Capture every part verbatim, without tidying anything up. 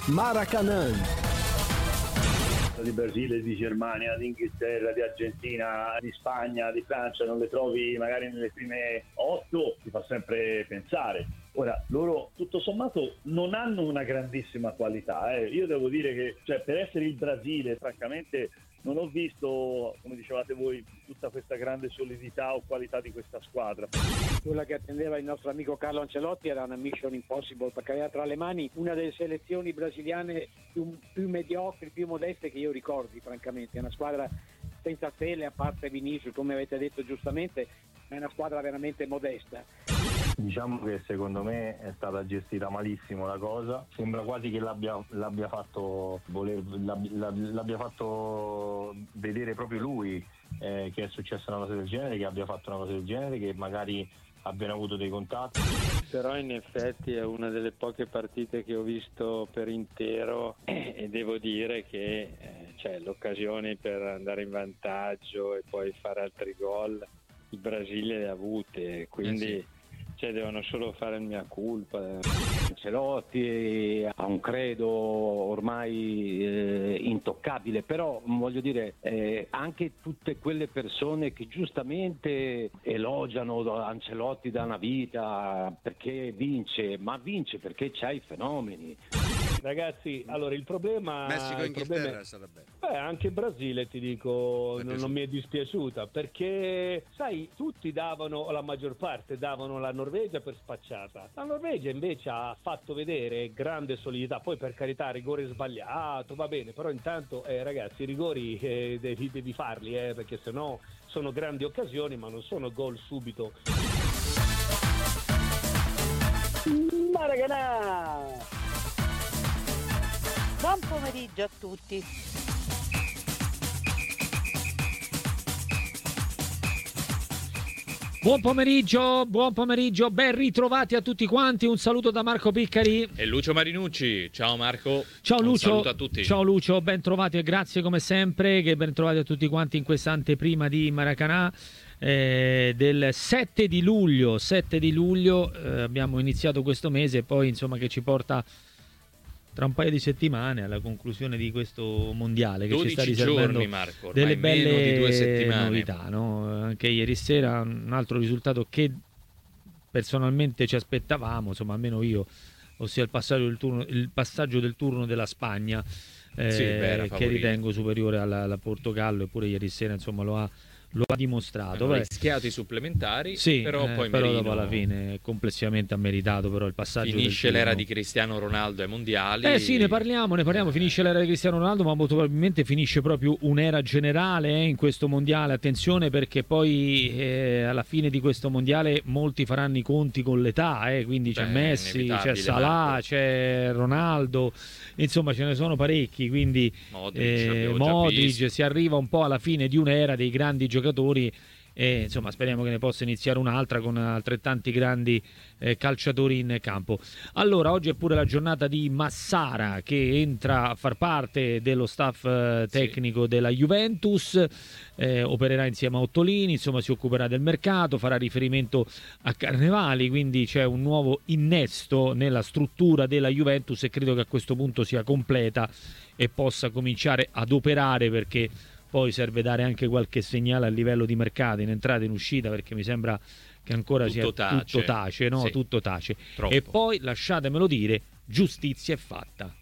Maracanã. Di Brasile, di Germania, di Inghilterra, di Argentina, di Spagna, di Francia, non le trovi magari nelle prime otto, ti fa sempre pensare. Ora, loro tutto sommato non hanno una grandissima qualità, eh. Io devo dire che, cioè, per essere il Brasile, francamente, non ho visto, come dicevate voi, tutta questa grande solidità o qualità di questa squadra. Quella che attendeva il nostro amico Carlo Ancelotti era una mission impossible, perché aveva tra le mani una delle selezioni brasiliane più, più mediocri, più modeste che io ricordi, francamente. È una squadra senza stelle, a parte Vinicius, come avete detto giustamente, è una squadra veramente modesta. Diciamo che secondo me è stata gestita malissimo la cosa, sembra quasi che l'abbia, l'abbia fatto voler, l'abbia, l'abbia fatto vedere proprio lui eh, che è successa una cosa del genere, che abbia fatto una cosa del genere, che magari abbiano avuto dei contatti. Però in effetti è una delle poche partite che ho visto per intero e devo dire che eh, cioè, l'occasione per andare in vantaggio e poi fare altri gol il Brasile le ha avute, quindi eh sì. Cioè, devono solo fare il mea culpa. Ancelotti ha un credo ormai eh, intoccabile, però voglio dire eh, anche tutte quelle persone che giustamente elogiano Ancelotti da una vita perché vince, ma vince perché c'ha i fenomeni. Ragazzi, allora il problema Messico il problema Inghilterra è, sarebbe. Beh, anche il Brasile ti dico non, non mi è dispiaciuta, perché sai, tutti davano, o la maggior parte davano la Norvegia per spacciata. La Norvegia invece ha fatto vedere grande solidità, poi per carità rigore sbagliato, va bene, però intanto eh, ragazzi i rigori eh, devi, devi farli eh, perché sennò sono grandi occasioni ma non sono gol subito. Maracanã! Buon pomeriggio a tutti. Buon pomeriggio, buon pomeriggio, ben ritrovati a tutti quanti. Un saluto da Marco Piccari e Lucio Marinucci. Ciao Marco. Ciao Lucio. Un saluto a tutti. Ciao Lucio, ben trovati e grazie come sempre. Che ben trovati a tutti quanti in questa anteprima di Maracanã. Eh, del sette di luglio. sette di luglio eh, abbiamo iniziato questo mese e poi insomma che ci porta tra un paio di settimane alla conclusione di questo mondiale che ci sta riservando giorni, Marco, delle belle di due settimane. novità, no? Anche ieri sera un altro risultato che personalmente ci aspettavamo, insomma almeno io, ossia il passaggio del turno, il passaggio del turno della Spagna eh, sì, beh, che ritengo superiore alla, alla Portogallo, eppure ieri sera insomma lo ha lo ha dimostrato. Hanno rischiato i supplementari, sì, però eh, poi però Merino dopo alla fine complessivamente ha meritato però il passaggio finisce del l'era turno. di Cristiano Ronaldo ai mondiali. Eh sì, ne parliamo, ne parliamo, finisce l'era di Cristiano Ronaldo, ma molto probabilmente finisce proprio un'era generale eh, in questo mondiale. Attenzione, perché poi eh, alla fine di questo mondiale molti faranno i conti con l'età, eh, quindi c'è Beh, Messi, c'è Salah, Marco. c'è Ronaldo, insomma ce ne sono parecchi, quindi Modric, eh, Modric, si arriva un po' alla fine di un'era dei grandi giocatori. E insomma speriamo che ne possa iniziare un'altra con altrettanti grandi eh, calciatori in campo. Allora, oggi è pure la giornata di Massara, che entra a far parte dello staff eh, tecnico sì. della Juventus, eh, opererà insieme a Ottolini, insomma si occuperà del mercato, farà riferimento a Carnevali, quindi c'è un nuovo innesto nella struttura della Juventus e credo che a questo punto sia completa e possa cominciare ad operare, perché poi serve dare anche qualche segnale a livello di mercato, in entrata e in uscita, perché mi sembra che ancora tutto sia tace. tutto tace, no? Sì. Tutto tace. Troppo. E poi, lasciatemelo dire, giustizia è fatta.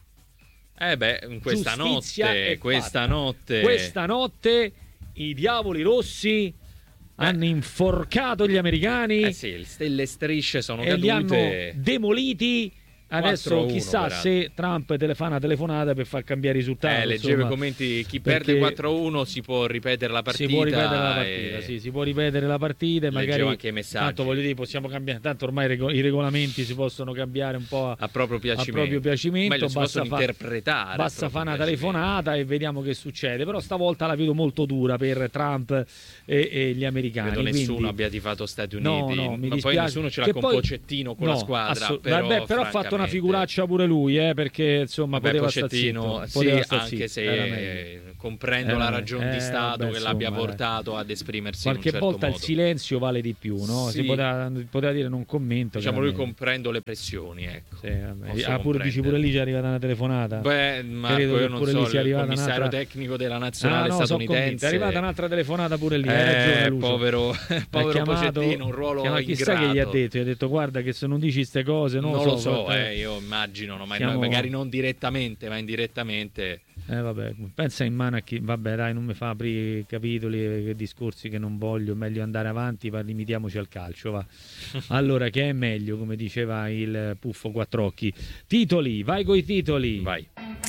Eh beh, questa Giustizia notte, questa fatta. notte... Questa notte i Diavoli Rossi beh. hanno inforcato gli americani. Eh sì, le strisce sono e cadute. li hanno demoliti. Adesso chissà peraltro. se Trump telefona una telefonata per far cambiare i risultati. Eh, leggevo i commenti, chi perde quattro a uno si può ripetere la partita. Si può ripetere la partita, e... sì, si può ripetere la partita e magari anche i messaggi. Tanto voglio dire, possiamo cambiare, tanto ormai i regolamenti si possono cambiare un po' a, a proprio piacimento. A proprio piacimento. Meglio, si basta possono fa, interpretare. Basta fare una telefonata e vediamo che succede. Però stavolta la vedo molto dura per Trump e, e gli americani. Credo quindi... nessuno abbia tifato Stati Uniti, no, no, mi ma dispiace. poi nessuno ce l'ha che con poi... Pochettino con no, la squadra. Assolut- però, Vabbè, però ha fatto una figuraccia pure lui, eh, perché insomma Vabbè, poteva star zitto, sì, poteva star anche zitto, se eh, comprendo era la meglio. ragione eh, di Stato vabbè, che l'abbia insomma, portato dai. ad esprimersi qualche in un certo volta modo. il silenzio vale di più, no? Sì. Si poteva, poteva dire non commento. Diciamo lui comprendo le pressioni, ecco. Sì, vabbè. Ah, pure, dici pure lì ci è arrivata una telefonata. Beh, Marco, Credo io non pure so, lì sia il arrivata commissario un'altra... tecnico della nazionale ah, no, statunitense. È arrivata un'altra telefonata pure lì, eh, hai ragione, Lucio. povero, povero chiamato, Pochettino, un ruolo chiama, chissà ingrato. che gli ha detto, gli ha detto guarda che se non dici ste cose non, non lo lo so, so, eh, io immagino, no, ma siamo... magari non direttamente, ma indirettamente. Eh vabbè, pensa in mano a chi, vabbè dai, non mi fa aprire capitoli e discorsi che non voglio, meglio andare avanti, ma limitiamoci al calcio, va. Allora, che è meglio, come diceva il Puffo Quattrocchi. Titoli, vai coi titoli. Vai.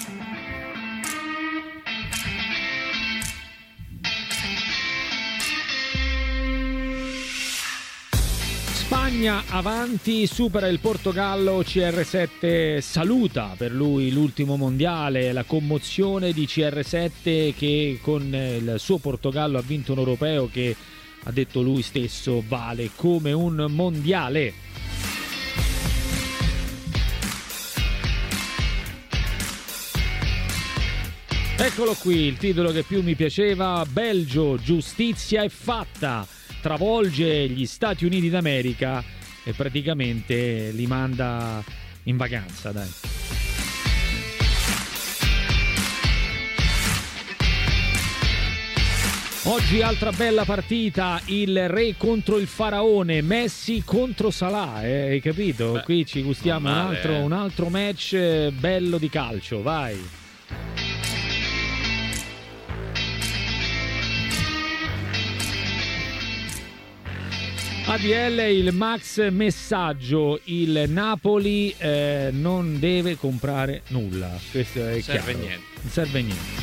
Spagna avanti, supera il Portogallo, C R sette saluta per lui l'ultimo mondiale, la commozione di C R sette che con il suo Portogallo ha vinto un europeo che ha detto lui stesso vale come un mondiale. Eccolo qui, il titolo che più mi piaceva, Belgio, giustizia è fatta. Travolge gli Stati Uniti d'America e praticamente li manda in vacanza, dai. Oggi altra bella partita, il re contro il faraone, Messi contro Salah, eh, hai capito? Beh, qui ci gustiamo male, un, altro, eh. un altro match bello di calcio, vai. A D L il Max messaggio, il Napoli eh, non deve comprare nulla, questo è non chiaro. serve niente. Non serve niente.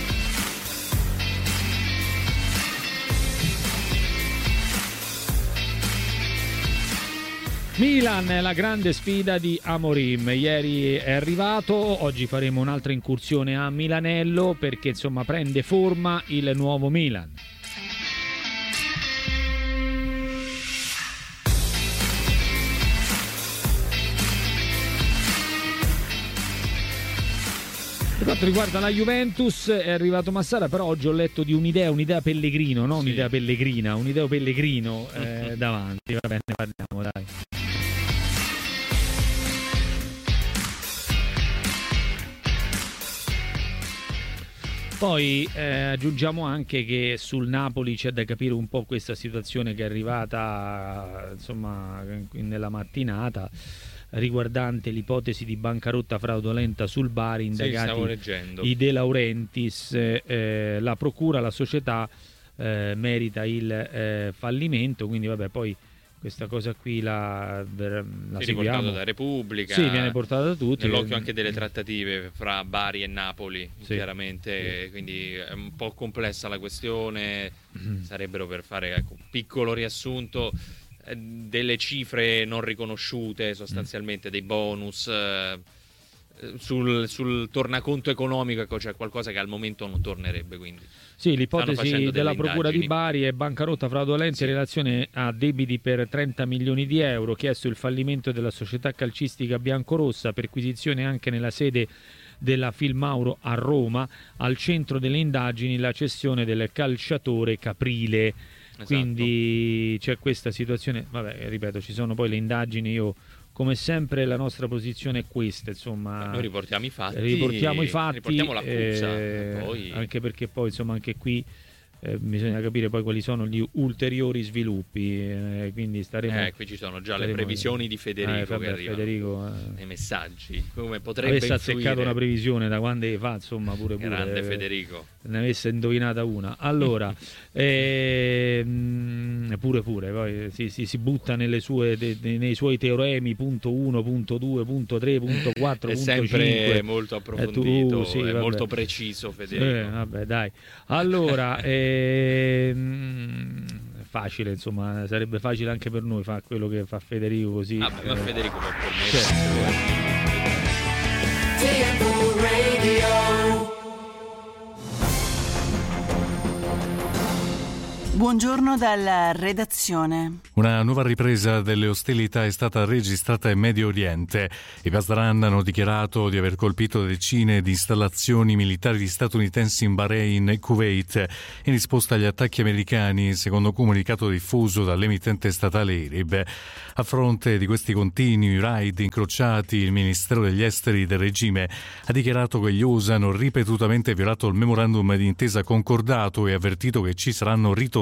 Milan, la grande sfida di Amorim, ieri è arrivato, oggi faremo un'altra incursione a Milanello perché insomma prende forma il nuovo Milan. Per quanto riguarda la Juventus è arrivato Massara, però oggi ho letto di un'idea, un'idea Pellegrino, non sì. un'idea Pellegrina, un'idea Pellegrino eh, davanti, va bene, ne parliamo, dai. Poi eh, aggiungiamo anche che sul Napoli c'è da capire un po' questa situazione che è arrivata insomma nella mattinata riguardante l'ipotesi di bancarotta fraudolenta sul Bari, indagati sì, i De Laurentiis, eh, la procura, la società eh, merita il eh, fallimento, quindi vabbè poi questa cosa qui la, la sì, seguiamo. Riportata da Repubblica. Sì, viene portata da tutti. Nell'occhio anche delle trattative fra Bari e Napoli, sì, chiaramente, sì. Quindi è un po' complessa la questione. Mm-hmm. Sarebbero, per fare ecco, un piccolo riassunto, eh, delle cifre non riconosciute, sostanzialmente mm. dei bonus eh, sul, sul tornaconto economico, ecco, c'è qualcosa che al momento non tornerebbe, quindi. Sì, l'ipotesi della procura indagini. di Bari è bancarotta fraudolenta sì. in relazione a debiti per trenta milioni di euro, chiesto il fallimento della società calcistica biancorossa, perquisizione anche nella sede della Filmauro a Roma, al centro delle indagini la cessione del calciatore Caprile. Esatto. Quindi c'è questa situazione, vabbè, ripeto, ci sono poi le indagini, io come sempre la nostra posizione è questa, insomma. Noi riportiamo i fatti, riportiamo i fatti, riportiamo l'accusa, eh, poi... anche perché poi insomma anche qui eh, bisogna capire poi quali sono gli ulteriori sviluppi, eh, quindi staremo. Eh, qui ci sono già staremo, le previsioni di Federico, eh, vabbè, che arrivano Federico, eh, nei messaggi, come potrebbe avesse influire. azzeccato una previsione da quando fa, insomma, pure pure. Grande eh, Federico. Ne avesse indovinata una. Allora, eh, pure pure, poi si, si, si butta nelle sue, de, de, nei suoi teoremi punto uno, punto due, punto tre, punto quattro, è punto sempre cinque. molto approfondito, tu, sì, è vabbè. molto preciso Federico. Eh, vabbè, dai. Allora, ehm, facile, insomma, sarebbe facile anche per noi fare quello che fa Federico così. Vabbè, eh. ma Federico può permettere. Certo. Buongiorno dalla redazione. Una nuova ripresa delle ostilità è stata registrata in Medio Oriente. I Pasdaran hanno dichiarato di aver colpito decine di installazioni militari statunitensi in Bahrain e Kuwait in risposta agli attacchi americani, secondo un comunicato diffuso dall'emittente statale IRIB. A fronte di questi continui raid incrociati, il Ministero degli Esteri del regime ha dichiarato che gli U S A hanno ripetutamente violato il memorandum di intesa concordato e avvertito che ci saranno ritorsioni.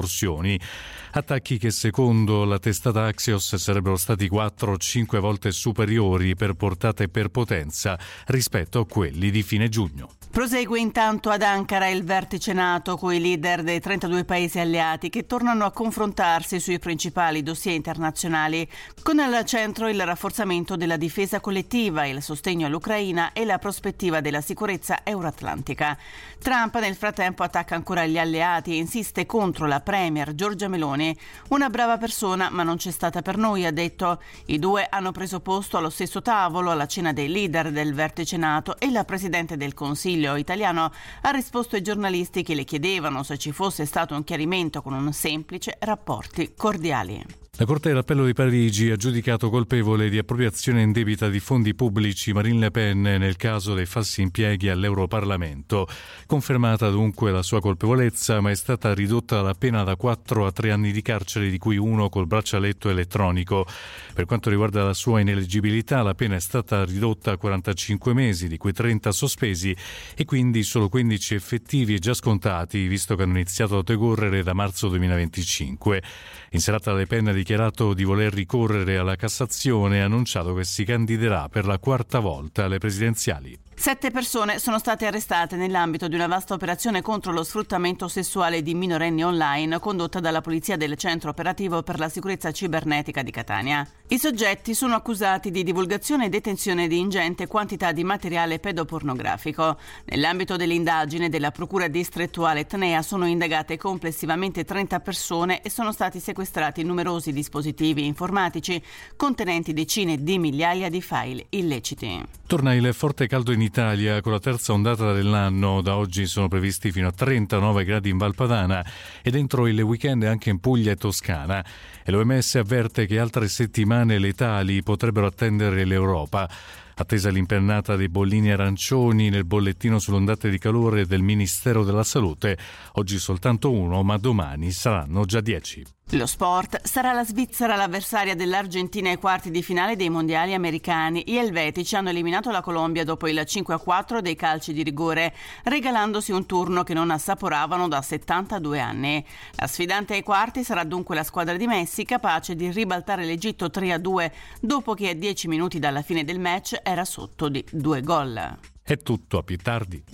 Attacchi che secondo la testata Axios sarebbero stati quattro o cinque volte superiori per portata e per potenza rispetto a quelli di fine giugno. Prosegue intanto ad Ankara il vertice NATO con i leader dei trentadue paesi alleati che tornano a confrontarsi sui principali dossier internazionali, con al centro il rafforzamento della difesa collettiva, il sostegno all'Ucraina e la prospettiva della sicurezza euroatlantica. Trump nel frattempo attacca ancora gli alleati e insiste contro la premier Giorgia Meloni. Una brava persona, ma non c'è stata per noi, ha detto. I due hanno preso posto allo stesso tavolo alla cena dei leader del vertice NATO e la Presidente del Consiglio italiano ha risposto ai giornalisti che le chiedevano se ci fosse stato un chiarimento con un semplice rapporti cordiali. La Corte d'Appello di Parigi ha giudicato colpevole di appropriazione indebita di fondi pubblici Marine Le Pen nel caso dei falsi impieghi all'Europarlamento. Confermata dunque la sua colpevolezza, ma è stata ridotta la pena da quattro a tre anni di carcere, di cui uno col braccialetto elettronico. Per quanto riguarda la sua ineleggibilità, la pena è stata ridotta a quarantacinque mesi, di cui trenta sospesi, e quindi solo quindici effettivi e già scontati, visto che hanno iniziato a decorrere da marzo duemilaventicinque. In serata Le Pen ha dichiarato di voler ricorrere alla Cassazione e ha annunciato che si candiderà per la quarta volta alle presidenziali. Sette persone sono state arrestate nell'ambito di una vasta operazione contro lo sfruttamento sessuale di minorenni online condotta dalla Polizia del Centro Operativo per la Sicurezza Cibernetica di Catania. I soggetti sono accusati di divulgazione e detenzione di ingente quantità di materiale pedopornografico. Nell'ambito dell'indagine della Procura distrettuale Tnea sono indagate complessivamente trenta persone e sono stati sequestrati numerosi dispositivi informatici contenenti decine di migliaia di file illeciti. Torna il forte caldo in Italia con la terza ondata dell'anno. Da oggi sono previsti fino a trentanove gradi in Valpadana e dentro il weekend anche in Puglia e Toscana. E l'O M S avverte che altre settimane letali potrebbero attendere l'Europa. Attesa l'impennata dei bollini arancioni nel bollettino sulle ondate di calore del Ministero della Salute. Oggi soltanto uno, ma domani saranno già dieci. Lo sport: sarà la Svizzera l'avversaria dell'Argentina ai quarti di finale dei mondiali americani. Gli elvetici hanno eliminato la Colombia dopo il cinque a quattro dei calci di rigore, regalandosi un turno che non assaporavano da settantadue anni. La sfidante ai quarti sarà dunque la squadra di Messi, capace di ribaltare l'Egitto tre a due dopo che a dieci minuti dalla fine del match era sotto di due gol. È tutto, a più tardi.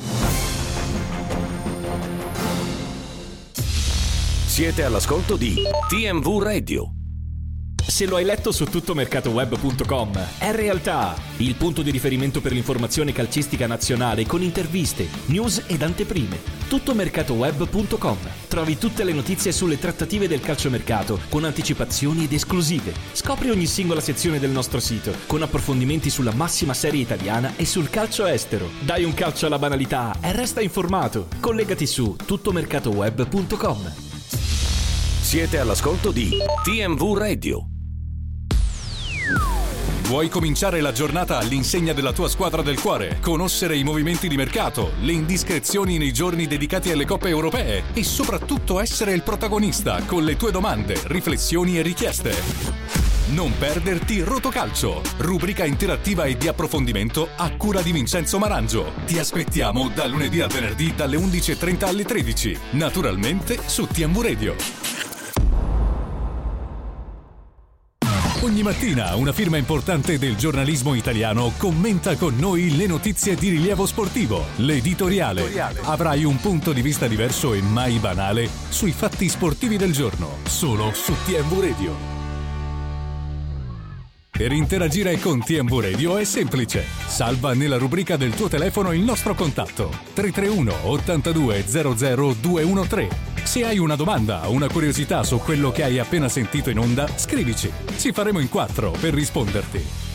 Siete all'ascolto di T M V Radio. Se lo hai letto su tuttomercatoweb punto com, è realtà, il punto di riferimento per l'informazione calcistica nazionale con interviste, news ed anteprime. tuttomercatoweb punto com. Trovi tutte le notizie sulle trattative del calciomercato con anticipazioni ed esclusive. Scopri ogni singola sezione del nostro sito con approfondimenti sulla massima serie italiana e sul calcio estero. Dai un calcio alla banalità e resta informato. Collegati su tuttomercatoweb punto com. Siete all'ascolto di T M V Radio. Vuoi cominciare la giornata all'insegna della tua squadra del cuore? Conoscere i movimenti di mercato, le indiscrezioni nei giorni dedicati alle coppe europee e soprattutto essere il protagonista con le tue domande, riflessioni e richieste. Non perderti Rotocalcio, rubrica interattiva e di approfondimento a cura di Vincenzo Marangio. Ti aspettiamo da lunedì a venerdì dalle undici e trenta alle tredici, naturalmente su T M V Radio. Ogni mattina una firma importante del giornalismo italiano commenta con noi le notizie di rilievo sportivo. L'editoriale. Avrai un punto di vista diverso e mai banale sui fatti sportivi del giorno, solo su T M V Radio. Per interagire con T M V Radio è semplice. Salva nella rubrica del tuo telefono il nostro contatto tre tre uno ottantadue zero zero due uno tre. Se hai una domanda o una curiosità su quello che hai appena sentito in onda, scrivici. Ci faremo in quattro per risponderti.